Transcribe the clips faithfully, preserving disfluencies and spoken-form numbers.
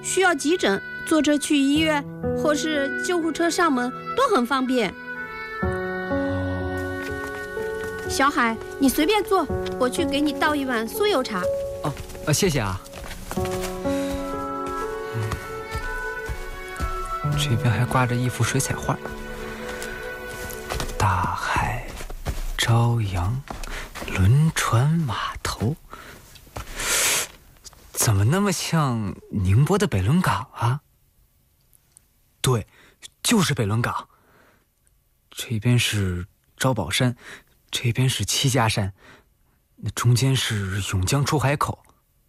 需要急诊，坐车去医院或是救护车上门都很方便。小海，你随便坐，我去给你倒一碗酥油茶。 哦，呃，谢谢啊。这边还挂着一幅水彩画，大海、朝阳、轮船、码头，怎么那么像宁波的北仑港啊？对，就是北仑港。这边是招宝山，这边是七家山，那中间是永江出海口。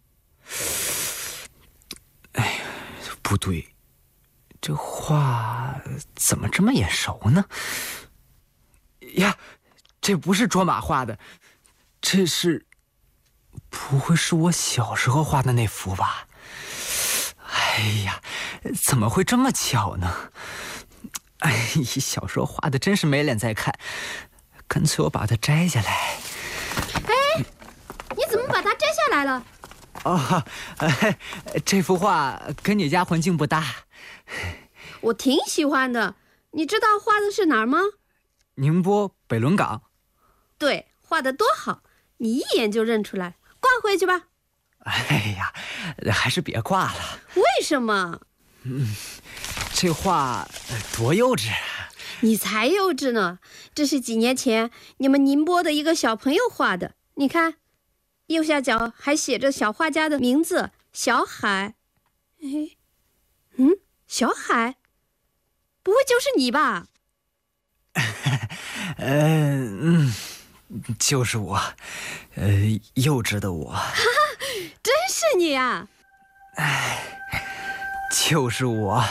哎呀，不对。这画怎么这么眼熟呢？呀，这不是卓玛画的，这是……不会是我小时候画的那幅吧？哎呀，怎么会这么巧呢？哎，小时候画的真是没脸再看，干脆我把它摘下来。 哎，你怎么把它摘下来了？ 哦，哎，这幅画跟你家环境不搭。 我挺喜欢的，你知道画的是哪儿吗？ 宁波北仑港。 对，画的多好，你一眼就认出来。挂回去吧。 哎呀，还是别挂了。 为什么？ 嗯，这画多幼稚啊！ 你才幼稚呢，这是几年前你们宁波的一个小朋友画的，你看，右下角还写着小画家的名字小海。哎，嗯，小海，不会就是你吧？ 呃嗯，就是我，呃，幼稚的我。 哈哈，真是你啊！ 哎，就是我。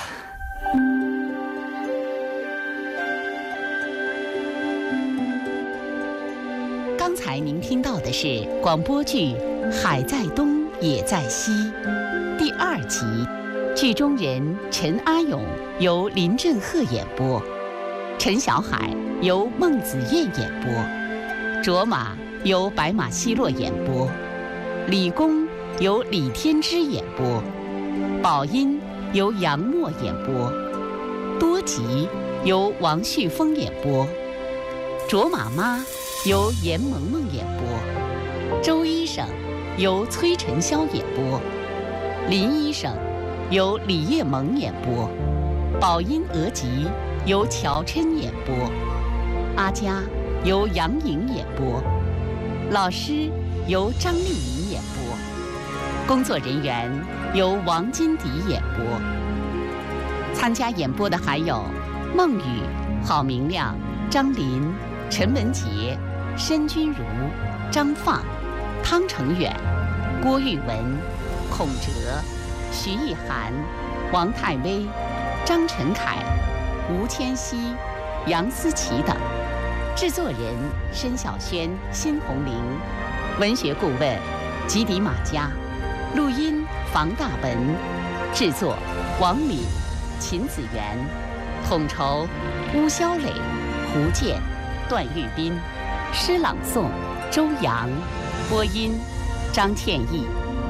刚才您听到的是广播剧《海在东也在西》第二集，剧中人陈阿勇由林振赫演播，陈小海由孟子燕演播，卓玛由白马奚落演播，李公由李天之演播，宝音由杨默演播，多吉由王旭峰演播，卓玛妈由严萌萌演播，周医生由崔晨霄演播，林医生由李叶萌演播，宝音额吉由乔琛演播，阿佳由杨颖演播，老师由张丽颖演播，工作人员由王金迪演播。参加演播的还有孟雨、郝明亮、张林、陈文杰、申君如、张放、汤成远、郭玉文、孔哲、徐艺涵、王泰威、张晨凯、吴千熙、杨思琪等。制作人申小轩、辛红玲，文学顾问吉迪马佳，录音房大文，制作王敏、秦子源，统筹巫潇磊、胡健、段玉斌，诗朗诵周阳，播音张倩艺。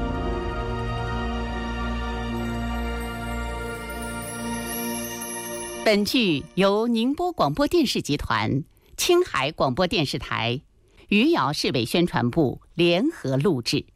本剧由宁波广播电视集团、青海广播电视台、余姚市委宣传部联合录制。